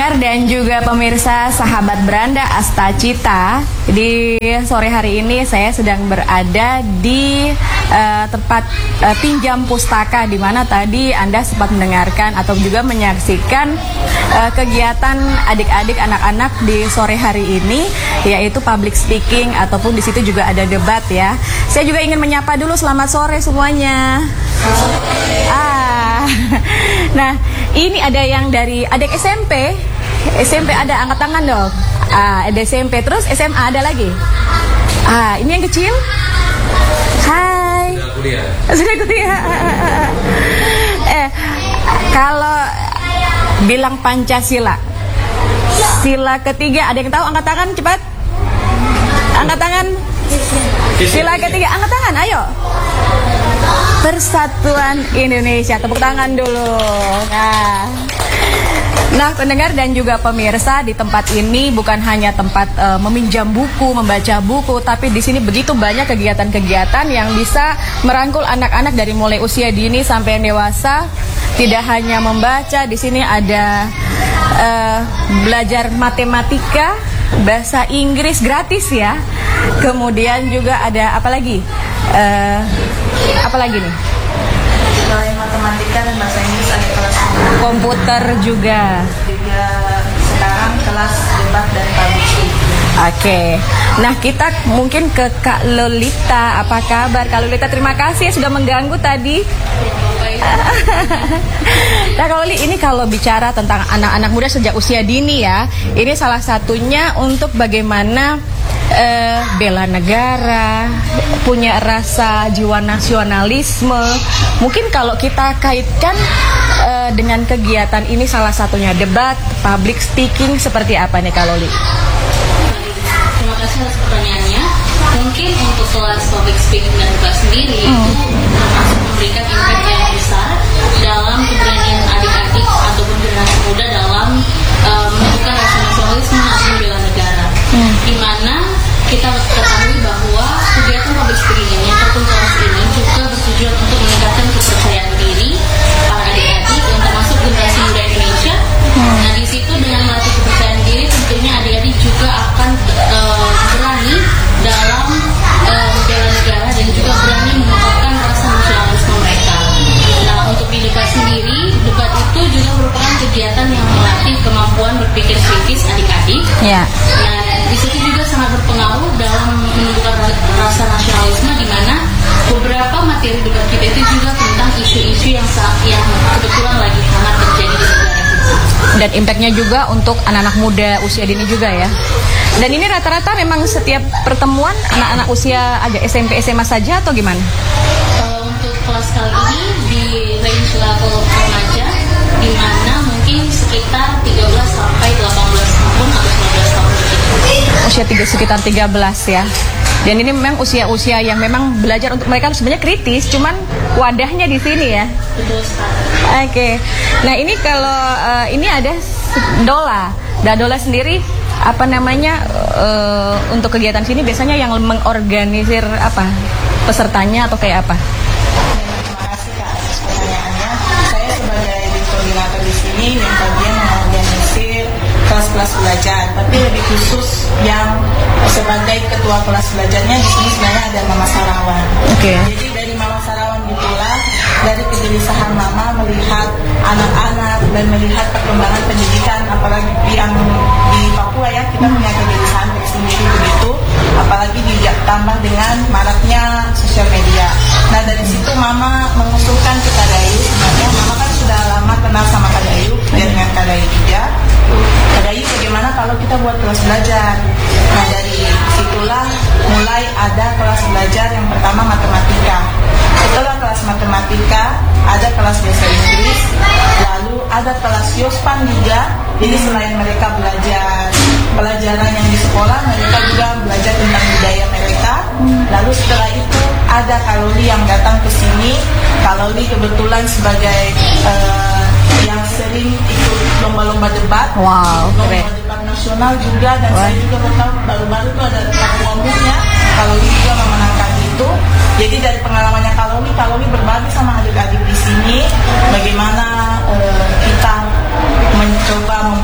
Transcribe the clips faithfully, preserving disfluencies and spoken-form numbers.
pendengar dan juga pemirsa sahabat Beranda Astacita, di sore hari ini saya sedang berada di uh, tempat uh, pinjam pustaka, di mana tadi Anda sempat mendengarkan atau juga menyaksikan uh, kegiatan adik-adik anak-anak di sore hari ini, yaitu public speaking ataupun di situ juga ada debat ya. Saya juga ingin menyapa dulu, selamat sore semuanya. Ah, nah ini ada yang dari adik S M P, S M P ada, angkat tangan dong. Ah, ada S M P, terus S M A ada lagi. Ah, ini yang kecil. Hai. Sudah kuliah. Sudah kuliah. Eh, kalau bilang Pancasila, sila ketiga, ada yang tahu? Angkat tangan cepat. Angkat tangan. Sila ketiga, angkat tangan, ayo. Persatuan Indonesia, tepuk tangan dulu. Nah, nah pendengar dan juga pemirsa, di tempat ini bukan hanya tempat uh, meminjam buku, membaca buku, tapi di sini begitu banyak kegiatan-kegiatan yang bisa merangkul anak-anak dari mulai usia dini sampai dewasa. Tidak hanya membaca, di sini ada uh, belajar matematika, bahasa Inggris gratis ya. Kemudian juga ada apa lagi? Uh, apa lagi nih? Selain matematika dan bahasa Inggris ada kelas komputer juga. Juga sekarang kelas debat dan public speaking. Oke, nah kita mungkin ke Kak Lolita. Apa kabar Kak Lolita? Terima kasih sudah mengganggu tadi. Nah kalau ini kalau bicara tentang anak-anak muda sejak usia dini ya, ini salah satunya untuk bagaimana uh, bela negara, punya rasa jiwa nasionalisme. Mungkin kalau kita kaitkan uh, dengan kegiatan ini, salah satunya debat, public speaking, seperti apa nih Kak Loli? Terima kasih atas pertanyaannya. Mungkin untuk kelas public speaking dan debat sendiri hmm. itu termasuk memberikan impact yang besar dalam keberanian adik-adik ataupun generasi muda dalam um, menunjukkan rasa nasionalisme ataupun bela negara. Hmm. Di mana kita ketahui bahwa kegiatan public speaking ini ataupun kelas ini juga bertujuan untuk meningkatkan kepercayaan diri para adik-adik yang termasuk generasi muda Indonesia. Hmm. Nah di situ dengan melatih kepercayaan diri tentunya adik-adik juga akan uh, berani dalam uh, bela negara dan juga berani mengungkapkan rasa nasionalisme mereka. Nah untuk di debat sendiri, debat itu juga merupakan kegiatan yang melatih kemampuan berpikir kritis adik-adik. Yeah. Nah di situ juga sangat berpengaruh dalam menunjukkan rasa nasionalisme, di mana beberapa materi debat kita itu juga tentang isu-isu yang saat yang kebetulan lagi hangat terjadi di negara kita. Dan impactnya juga untuk anak-anak muda usia dini juga ya. Dan ini rata-rata memang setiap pertemuan anak-anak usia ada S M P S M A saja atau gimana? Kalau untuk kelas kali ini di range level remaja, di mana mungkin sekitar tiga belas sampai delapan belas tahun atau sembilan belas tahun begitu. Usia tiga, sekitar tiga belas ya. Dan ini memang usia-usia yang memang belajar untuk mereka sebenarnya kritis, cuman wadahnya di sini ya. Betul sekali. Oke. Okay. Nah ini kalau uh, ini ada Dola. Dan Dola sendiri apa namanya uh, untuk kegiatan sini biasanya yang mengorganisir apa pesertanya atau kayak apa? Terima kasih Kak atas pertanyaannya. Saya sebagai koordinator di sini yang bagian mengorganisir kelas-kelas belajar, tapi lebih khusus yang sebagai ketua kelas belajarnya di sini sebenarnya ada Mama Sarawan. Oke. Okay. Jadi dari Mama Sarawan itulah dari kegelisahan Mama melihat anak-anak dan melihat perkembangan pendidikan, apalagi yang di Papua ya, kita punya kegelisahan tersendiri begitu, apalagi ditambah dengan maraknya sosial media. Nah dari situ Mama mengusulkan ke Kak Dayu. Sebenarnya Mama kan sudah lama kenal sama Kak Dayu, dan dengan Kak Dayu juga. Kak Dayu bagaimana kalau kita buat kelas belajar? Nah dari situlah mulai ada kelas belajar yang pertama matematika. Setelah kelas matematika ada kelas bahasa Inggris, lalu ada kelas Yospan juga. Jadi selain mereka belajar pelajaran yang di sekolah, mereka juga belajar tentang budaya mereka. Lalu setelah itu ada Kaloli yang datang ke sini. Kaloli kebetulan sebagai uh, yang sering ikut lomba-lomba debat, wow, lomba debat nasional juga, dan wow. Saya juga bertahu baru-baru itu ada Papua Move-nya, Kaloli juga memenangkan itu. Jadi dari pengalamannya Kaloli, Kaloli berbagi sama adik-adik di sini bagaimana uh, kita mencoba membuat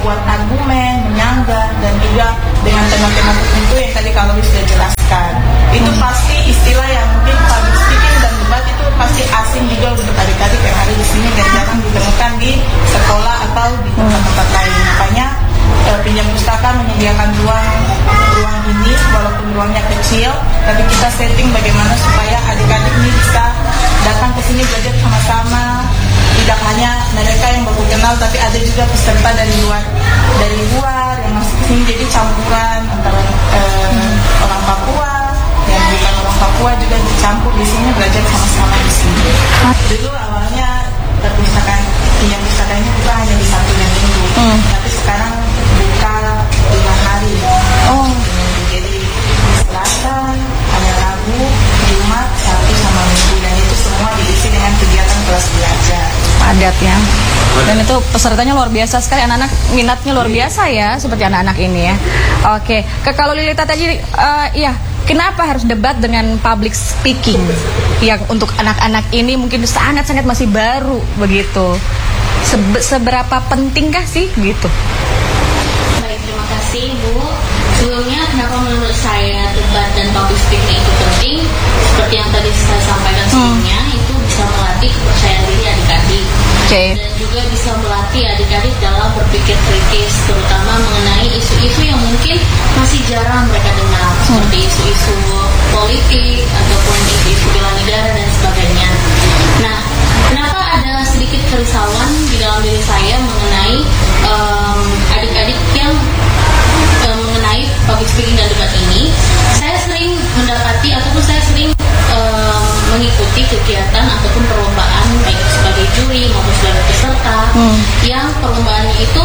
membuat argumen, menyanggah, dan juga dengan tema-tema tertentu yang tadi kalau sudah jelaskan. Itu pasti istilah yang mungkin public speaking dan debat itu pasti asing juga untuk adik-adik yang ada di sini dan jarang ditemukan di sekolah atau di tempat-tempat lain. Makanya eh, pinjam pustaka menyediakan ruang ruang ini walaupun ruangnya kecil, tapi kita setting bagaimana supaya adik-adik ini bisa datang ke sini belajar sama-sama. Tidak hanya mereka yang baru kenal, tapi ada juga peserta dari luar dari luar yang masuk ke sini, jadi campuran antara eh, orang Papua yang bukan orang Papua juga dicampur di sini belajar sama-sama di sini. Dulu awalnya perpustakaan pinjam pustakanya buka hanya di Sabtu dan Minggu, hmm. tapi sekarang buka lima hari. Oh. Jadi Selasa, ada Rabu, Jumat, Sabtu sama Minggu, dan itu semua diisi dengan kegiatan kelas belajar. Padat ya. Dan itu pesertanya luar biasa sekali, anak-anak minatnya luar biasa ya, seperti anak-anak ini ya. Oke, ke kalau Lilita tadi, uh, iya, kenapa harus debat dengan public speaking yang untuk anak-anak ini mungkin sangat-sangat masih baru begitu? Sebe- seberapa pentingkah sih gitu? Baik, terima kasih Bu. Sebelumnya kenapa menurut saya debat dan public speaking itu penting? Seperti yang tadi saya sampaikan sebelumnya, hmm. itu bisa melatih kepercayaan diri adik-adik. Okay. Dan juga bisa melatih adik-adik dalam berpikir kritis, terutama mengenai isu-isu yang mungkin masih jarang mereka dengar, hmm. seperti isu-isu politik ataupun isu-isu bela negara dan sebagainya. Nah, kenapa ada sedikit kerisauan di dalam diri saya mengenai um, adik-adik yang um, mengenai public speaking dan debat ini? Saya sering mendapati ataupun saya sering um, mengikuti kegiatan ataupun perlombaan baik sebagai juri maupun sebagai peserta hmm. yang perlombaannya itu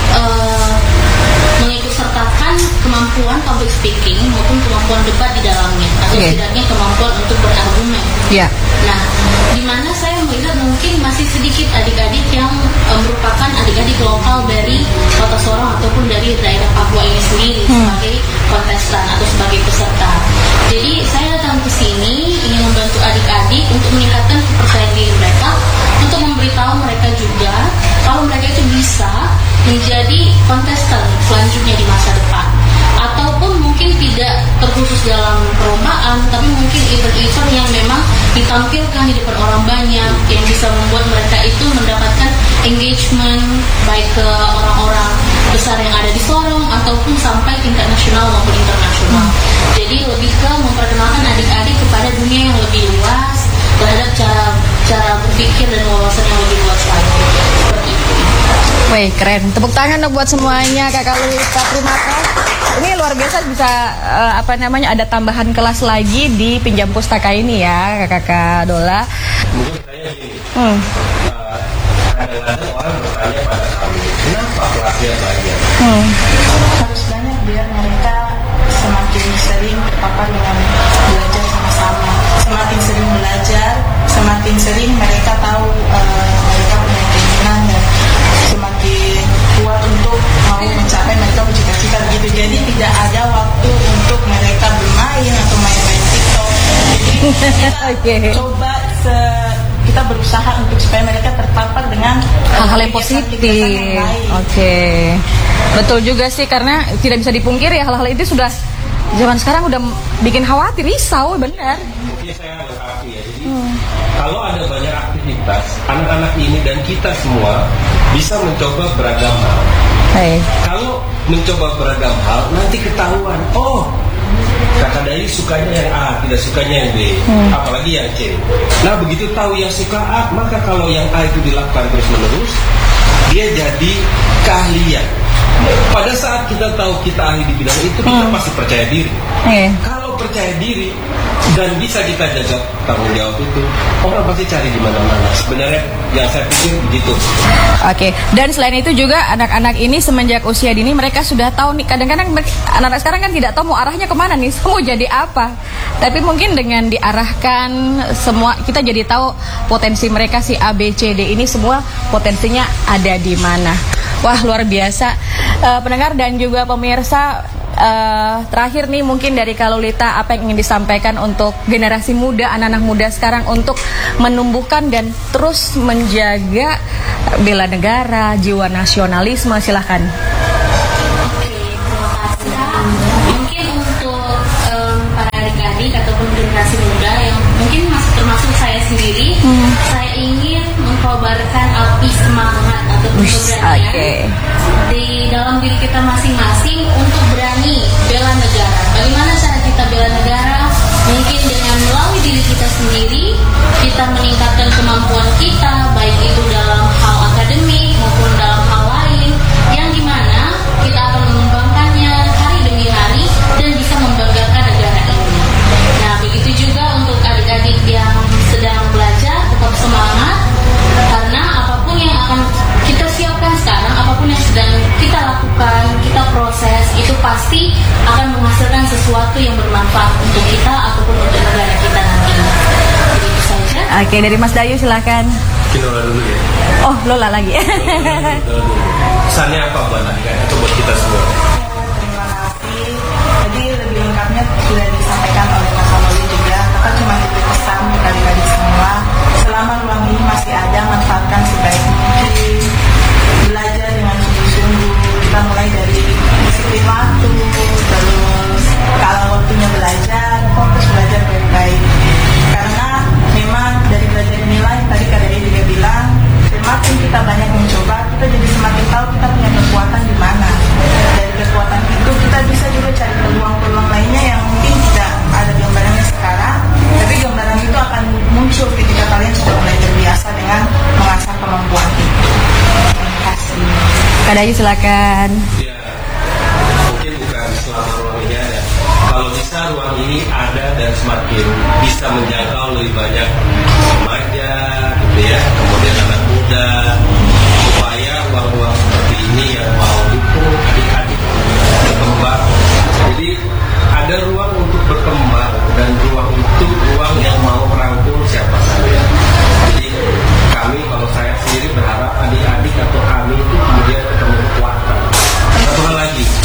uh, mengikutsertakan kemampuan public speaking maupun kemampuan debat di dalamnya, atau okay. setidaknya kemampuan untuk berargumen. Yeah. Nah, di mana saya melihat mungkin masih sedikit adik-adik yang um, merupakan adik-adik lokal dari Kota Sorong ataupun dari daerah Papua ini sendiri hmm. sebagai kontestan atau sebagai peserta. Jadi saya datang ke sini ingin membantu adik-adik untuk meningkatkan kepercayaan diri mereka, untuk memberitahu mereka juga kalau mereka itu bisa menjadi kontestan selanjutnya di masa depan, ataupun mungkin tidak terkhusus dalam perlombaan, tapi mungkin event-event yang memang ditampilkan di depan orang banyak yang bisa membuat mereka itu mendapatkan engagement baik ke orang-orang besar yang ada di Sorong ataupun sampai tingkat nasional maupun internasional. Hmm. Jadi lebih ke memperkenalkan adik-adik kepada dunia yang lebih luas terhadap cara cara berpikir dan wawasan yang lebih luas lagi. Seperti itu. Wih, keren. Tepuk tangan dong buat semuanya, Kakak Lilita. Terima kasih. Ini luar biasa bisa uh, apa namanya ada tambahan kelas lagi di pinjam pustaka ini ya, Kakak Dola. Mungkin saya gini. Hmm. Uh, kadang-kadang orang bertanya pada kami, kenapa kelasnya banyak? Hmm. Harus banyak biar mereka semakin sering terpapar dengan belajar sama-sama. Semakin sering belajar, semakin sering mereka tahu uh, mereka punya keinginan dan semakin kuat untuk mau mencapai mereka bercita-cita begitu. Jadi tidak ada waktu untuk mereka bermain atau main-main TikTok. Jadi kita okay. coba se kita berusaha untuk supaya mereka terpapar dengan hal-hal yang positif. Oke, okay. Betul juga sih, karena tidak bisa dipungkiri ya, hal-hal itu sudah zaman sekarang udah bikin khawatir, risau, benar. Mungkin saya lengkapi ya. Jadi hmm. kalau ada banyak aktivitas, anak-anak ini dan kita semua bisa mencoba beragam hal. Hey. Kalau mencoba beragam hal, nanti ketahuan, oh Kakak Daily sukanya yang A, tidak sukanya yang B, hmm. apalagi yang C. Nah begitu tahu yang suka A, maka kalau yang A itu dilakukan terus-menerus, dia jadi keahlian. Pada saat kita tahu kita ahli di bidang itu, kita hmm. pasti percaya diri. Hmm. Kalau percaya diri dan bisa kita jaga tanggung jawab itu, orang pasti cari di mana-mana. Sebenarnya yang saya pikir begitu. Oke, dan selain itu juga anak-anak ini semenjak usia dini mereka sudah tahu nih. Kadang-kadang anak-anak sekarang kan tidak tahu mau arahnya kemana nih, mau jadi apa. Tapi mungkin dengan diarahkan semua, kita jadi tahu potensi mereka si A, B, C, D ini semua potensinya ada di mana. Wah, luar biasa. Uh, pendengar dan juga pemirsa, uh, terakhir nih mungkin dari Kalulita, apa yang ingin disampaikan untuk generasi muda, anak-anak muda sekarang untuk menumbuhkan dan terus menjaga bela negara, jiwa nasionalisme, silahkan. Mungkin untuk um, para adik-adik ataupun generasi muda yang mungkin masih termasuk saya sendiri, hmm. saya ingin mengkobarkan api semangat ataupun keberanian okay. di dalam diri kita masing-masing untuk berani bela negara. Bagaimana cara kita bela negara? Mungkin dengan melalui diri kita sendiri, kita meningkatkan kemampuan kita, baik itu dalam hal akademik maupun dalam hal lain, yang dimana kita akan mengembangkannya hari demi hari dan bisa membanggakan negara ini. Nah, begitu juga untuk adik-adik yang sedang belajar, tetap semangat, karena apapun yang akan kita siapkan sekarang, apapun yang sedang kita lakukan, kita proses, itu pasti akan menghasilkan sesuatu yang bermanfaat untuk kita ataupun untuk negara kita nanti. Jadi itu saja. Oke, dari Mas Dayu silakan. Lola dulu ya. Oh, Lola lagi. Lola dulu. Pesannya apa buat adik-adik atau buat kita semua? Terima kasih. Jadi lebih lengkapnya sudah disampaikan oleh Mas Loli juga. Kita cuma itu pesan untuk adik-adik semua. Selama ruang ini masih ada, manfaatkan sebaik mungkin. Belajar dengan sungguh-sungguh. Kita mulai dari disiplin waktu, terus kalau waktunya belajar, fokus belajar baik-baik. Karena memang dari belajar inilah yang tadi Kak Dede juga bilang, semakin kita banyak mencoba, kita jadi semakin tahu kita punya kekuatan di mana. Dari kekuatan itu kita bisa juga cari peluang-peluang lainnya yang mungkin tidak ada gambarannya sekarang, tapi gambaran itu akan muncul ketika kalian sudah mulai terbiasa dengan mengasah kemampuan itu. Terima kasih. Kak Dayu silakan. Ya, mungkin bukan selama ruang ini ada. Kalau bisa ruang ini ada dan semakin bisa menjangkau lebih banyak remaja, gitu ya, kemudian anak muda,